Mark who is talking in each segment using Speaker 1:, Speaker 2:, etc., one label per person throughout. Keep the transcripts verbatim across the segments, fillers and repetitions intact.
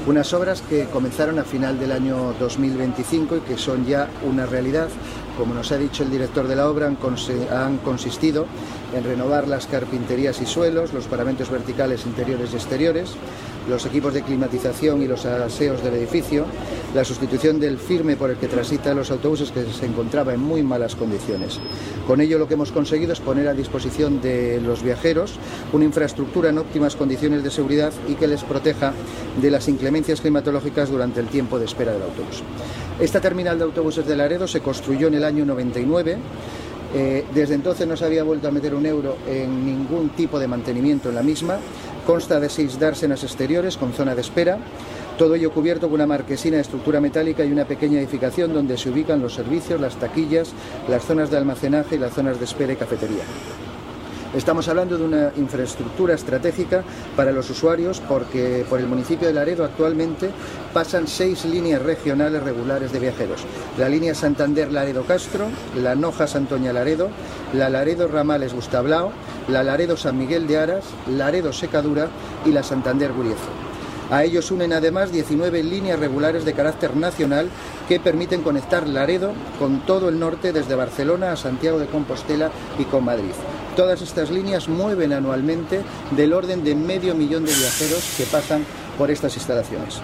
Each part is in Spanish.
Speaker 1: Unas obras que comenzaron a final del año dos mil veinticinco y que son ya una realidad. Como nos ha dicho el director de la obra, han, cons- han consistido en renovar las carpinterías y suelos, los paramentos verticales interiores y exteriores, los equipos de climatización y los aseos del edificio, la sustitución del firme por el que transitan los autobuses, que se encontraba en muy malas condiciones. Con ello lo que hemos conseguido es poner a disposición de los viajeros una infraestructura en óptimas condiciones de seguridad y que les proteja de las inclemencias climatológicas durante el tiempo de espera del autobús. Esta terminal de autobuses de Laredo se construyó en el año noventa y nueve. Eh, desde entonces no se había vuelto a meter un euro en ningún tipo de mantenimiento en la misma. Consta de seis dársenas exteriores con zona de espera, todo ello cubierto con una marquesina de estructura metálica y una pequeña edificación donde se ubican los servicios, las taquillas, las zonas de almacenaje y las zonas de espera y cafetería. Estamos hablando de una infraestructura estratégica para los usuarios porque por el municipio de Laredo actualmente pasan seis líneas regionales regulares de viajeros. La línea Santander-Laredo-Castro, la Noja-Santoña-Laredo, la Laredo-Ramales-Gustablao, la Laredo-San Miguel de Aras, Laredo-Secadura y la Santander-Guriezo. A ellos unen además diecinueve líneas regulares de carácter nacional que permiten conectar Laredo con todo el norte desde Barcelona a Santiago de Compostela y con Madrid. Todas estas líneas mueven anualmente del orden de medio millón de viajeros que pasan por estas instalaciones.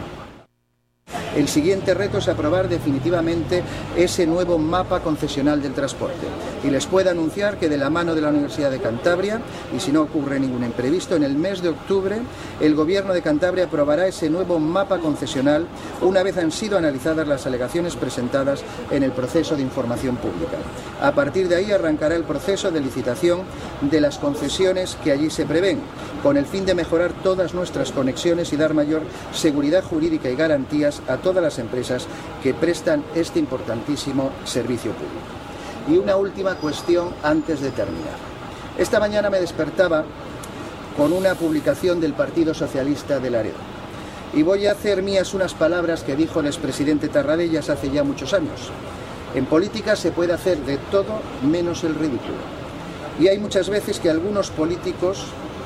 Speaker 1: El siguiente reto es aprobar definitivamente ese nuevo mapa concesional del transporte. Y les puedo anunciar que de la mano de la Universidad de Cantabria, y si no ocurre ningún imprevisto, en el mes de octubre el Gobierno de Cantabria aprobará ese nuevo mapa concesional una vez han sido analizadas las alegaciones presentadas en el proceso de información pública. A partir de ahí arrancará el proceso de licitación de las concesiones que allí se prevén, con el fin de mejorar todas nuestras conexiones y dar mayor seguridad jurídica y garantías a todas las empresas que prestan este importantísimo servicio público. Y una última cuestión antes de terminar. Esta mañana me despertaba con una publicación del Partido Socialista de Laredo. Y voy a hacer mías unas palabras que dijo el expresidente Tarradellas hace ya muchos años. En política se puede hacer de todo menos el ridículo. Y hay muchas veces que algunos políticos,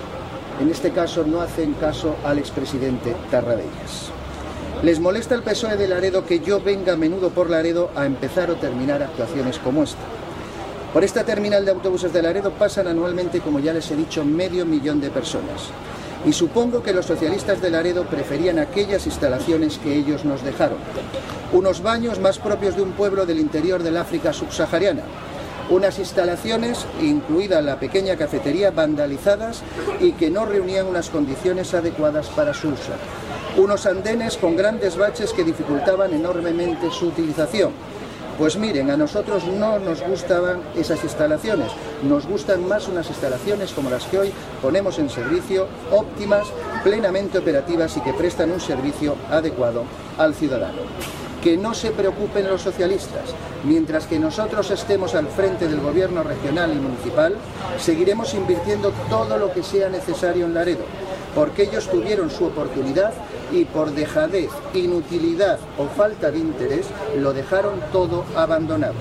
Speaker 1: en este caso, no hacen caso al expresidente Tarradellas. Les molesta al P S O E de Laredo que yo venga a menudo por Laredo a empezar o terminar actuaciones como esta. Por esta terminal de autobuses de Laredo pasan anualmente, como ya les he dicho, medio millón de personas. Y supongo que los socialistas de Laredo preferían aquellas instalaciones que ellos nos dejaron. Unos baños más propios de un pueblo del interior del África subsahariana. Unas instalaciones, incluida la pequeña cafetería, vandalizadas y que no reunían unas condiciones adecuadas para su uso. Unos andenes con grandes baches que dificultaban enormemente su utilización. Pues miren, a nosotros no nos gustaban esas instalaciones, nos gustan más unas instalaciones como las que hoy ponemos en servicio, óptimas, plenamente operativas y que prestan un servicio adecuado al ciudadano. Que no se preocupen los socialistas, mientras que nosotros estemos al frente del gobierno regional y municipal, seguiremos invirtiendo todo lo que sea necesario en Laredo, porque ellos tuvieron su oportunidad y por dejadez, inutilidad o falta de interés lo dejaron todo abandonado.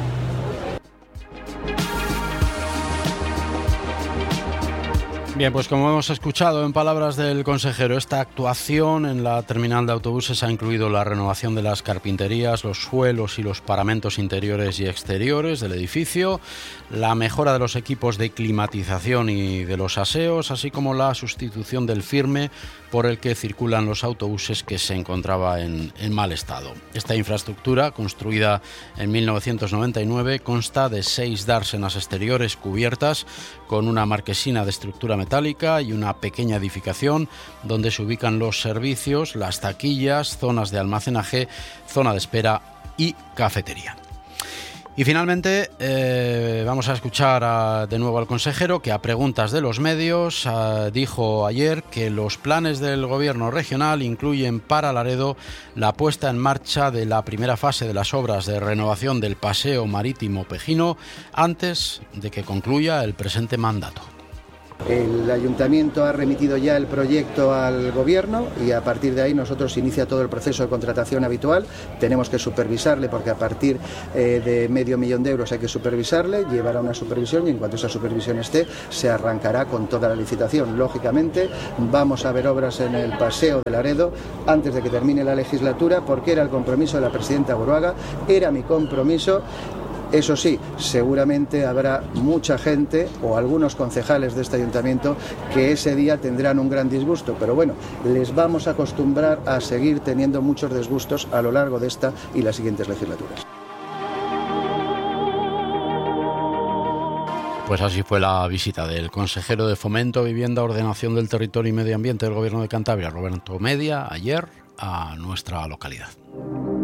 Speaker 2: Bien, pues como hemos escuchado en palabras del consejero, esta actuación en la terminal de autobuses ha incluido la renovación de las carpinterías, los suelos y los paramentos interiores y exteriores del edificio, la mejora de los equipos de climatización y de los aseos, así como la sustitución del firme por el que circulan los autobuses que se encontraba en, en mal estado. Esta infraestructura, construida en mil novecientos noventa y nueve, consta de seis dársenas exteriores cubiertas con una marquesina de estructura metálica y una pequeña edificación donde se ubican los servicios, las taquillas, zonas de almacenaje, zona de espera y cafetería. Y finalmente eh, vamos a escuchar a, de nuevo al consejero, que a preguntas de los medios a, dijo ayer que los planes del gobierno regional incluyen para Laredo la puesta en marcha de la primera fase de las obras de renovación del paseo marítimo Pejino antes de que concluya el presente mandato.
Speaker 1: El ayuntamiento ha remitido ya el proyecto al gobierno y a partir de ahí nosotros inicia todo el proceso de contratación habitual. Tenemos que supervisarle porque a partir eh, de medio millón de euros hay que supervisarle, llevará una supervisión y en cuanto esa supervisión esté se arrancará con toda la licitación. Lógicamente vamos a ver obras en el Paseo de Laredo antes de que termine la legislatura porque era el compromiso de la presidenta Buruaga, era mi compromiso. Eso sí, seguramente habrá mucha gente o algunos concejales de este ayuntamiento que ese día tendrán un gran disgusto, pero bueno, les vamos a acostumbrar a seguir teniendo muchos disgustos a lo largo de esta y las siguientes legislaturas.
Speaker 2: Pues así fue la visita del consejero de Fomento, Vivienda, Ordenación del Territorio y Medio Ambiente del Gobierno de Cantabria, Roberto Media, ayer a nuestra localidad.